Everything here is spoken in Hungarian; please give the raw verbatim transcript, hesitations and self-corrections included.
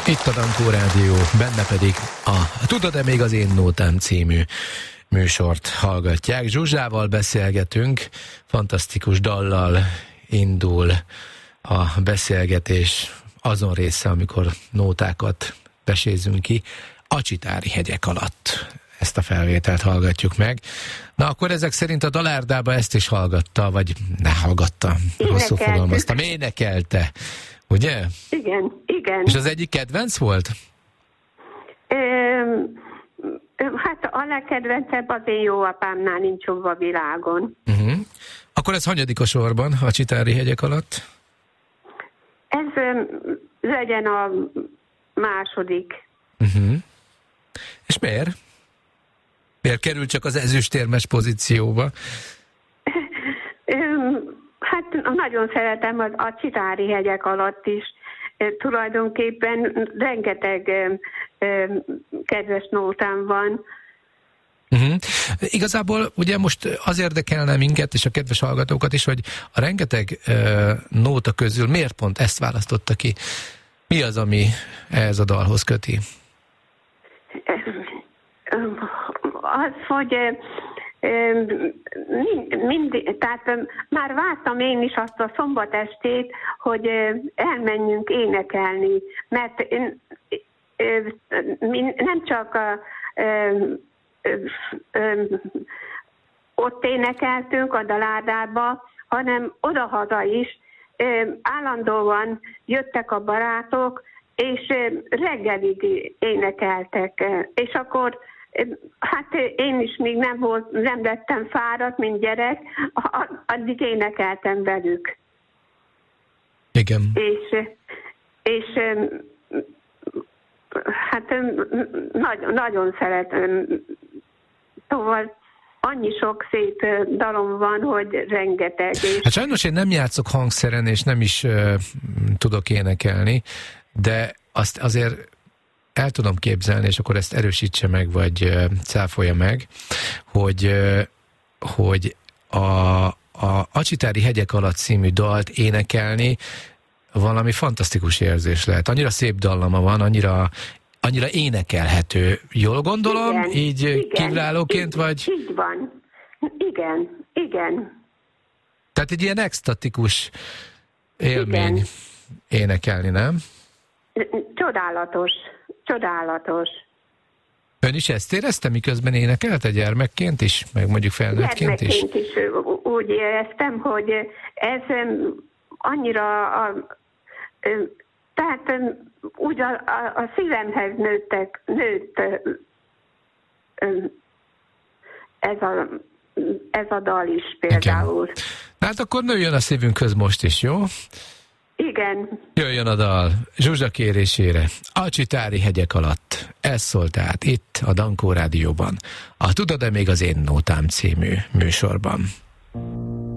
Itt a Dankó Rádió, benne pedig a Tudod-e még az én nótám című műsort hallgatják. Zsuzsával beszélgetünk, fantasztikus dallal indul a beszélgetés azon része, amikor nótákat besézzünk ki, a Csitári hegyek alatt. Ezt a felvételt hallgatjuk meg. Na akkor ezek szerint a Dalárdába ezt is hallgatta, vagy ne hallgatta, rosszul fogalmaztam, énekelte, ugye? Igen, igen. És az egyik kedvenc volt? Ö, hát a legkedvencebb az én jó apámnál nincs jobb a világon. Uh-huh. Akkor ez hanyadik a sorban a Csitári hegyek alatt? Ez ö, legyen a második. Uh-huh. És miért? Miért kerül csak az ezüstérmes pozícióba? Hát nagyon szeretem az, a Csitári hegyek alatt is. Tulajdonképpen rengeteg kedves nótám van. Uh-huh. Igazából ugye most az érdekelne minket és a kedves hallgatókat is, hogy a rengeteg uh, nóta közül miért pont ezt választotta ki? Mi az, ami ehhez a dalhoz köti? Az, hogy mindig, tehát már vártam én is azt a szombatestét, hogy elmenjünk énekelni, mert nem csak a, ott énekeltünk a Dalárdába, hanem odahaza is állandóan jöttek a barátok, és reggelig énekeltek, és akkor hát én is még nem, volt, nem lettem fáradt, mint gyerek, addig énekeltem velük. Igen. És, és hát nagyon, nagyon szeretem. Szóval annyi sok szép dalom van, hogy rengeteg. És... Hát sajnos én nem játszok hangszeren, és nem is uh, tudok énekelni, de azt azért el tudom képzelni, és akkor ezt erősítse meg, vagy uh, cáfolja meg, hogy, uh, hogy a, a, a Csitári hegyek alatt című dalt énekelni valami fantasztikus érzés lehet. Annyira szép dallama van, annyira, annyira énekelhető. Jól gondolom? Igen, így igen, kívülállóként, így, vagy? Így van. Igen, igen. Tehát egy ilyen extatikus élmény igen. Énekelni, nem? Csodálatos. Csodálatos. Ön is ezt érezte, miközben énekelte gyermekként is, meg mondjuk felnőttként is? Gyermekként is úgy éreztem, hogy ez annyira a, tehát úgy a, a, a szívemhez nőttek, nőtt ez a, ez a dal is például. Igen. Hát akkor nőjön a szívünkhöz most is, jó? Igen. Jöjjön a dal Zsuzsa kérésére. A Csitári hegyek alatt. Ez szólt át itt a Dankó Rádióban. A Tudod-e még az én nótám című műsorban.